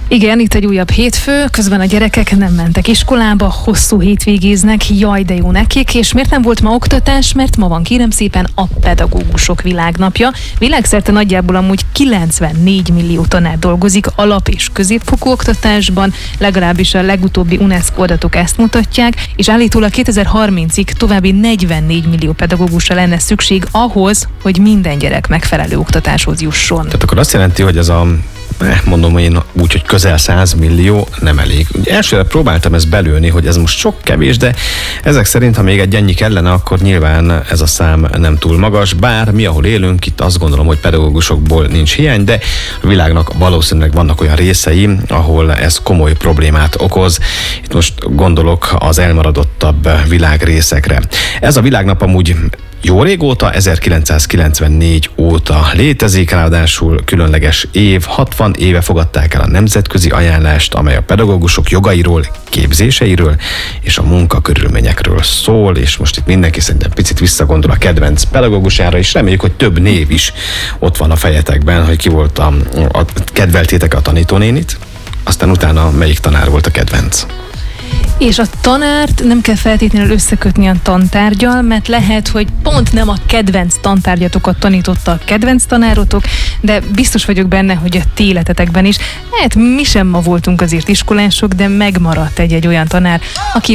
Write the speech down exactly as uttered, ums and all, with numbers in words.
Igen, itt egy újabb hétfő, közben a gyerekek nem mentek iskolába, hosszú hétvégéznek, jaj de jó nekik, és miért nem volt ma oktatás? Mert ma van kérem szépen a pedagógusok világnapja. Világszerte nagyjából amúgy kilencvennégy millió tanár dolgozik alap- és középfokú oktatásban, legalábbis a legutóbbi UNESCO adatok ezt mutatják, és állítólag kétezer-harmincig további negyvennégy millió pedagógusra lenne szükség ahhoz, hogy minden gyerek megfelelő oktatáshoz jusson. Tehát akkor azt jelenti, hogy ez a mondom én úgy, hogy közel száz millió nem elég. Ugye elsőre próbáltam ezt belőni, hogy ez most sok kevés, de ezek szerint, ha még egy ennyi kellene, akkor nyilván ez a szám nem túl magas, bár mi, ahol élünk, itt azt gondolom, hogy pedagógusokból nincs hiány, de a világnak valószínűleg vannak olyan részei, ahol ez komoly problémát okoz. Itt most gondolok az elmaradottabb világrészekre. Ez a világnap amúgy jó régóta, ezerkilencszázkilencvennégy óta létezik, ráadásul különleges év, hatvan éve fogadták el a nemzetközi ajánlást, amely a pedagógusok jogairól, képzéseiről és a munkakörülményekről szól, és most itt mindenki szerintem picit visszagondol a kedvenc pedagógusára, és reméljük, hogy több név is ott van a fejetekben, hogy ki volt a, a kedveltétek a tanítónénit, aztán utána melyik tanár volt a kedvenc. És a tanárt nem kell feltétlenül összekötni a tantárgyal, mert lehet, hogy pont nem a kedvenc tantárgyatokat tanította a kedvenc tanárotok, de biztos vagyok benne, hogy a ti életetekben is. Hát mi sem ma voltunk azért iskolások, de megmaradt egy-egy olyan tanár, aki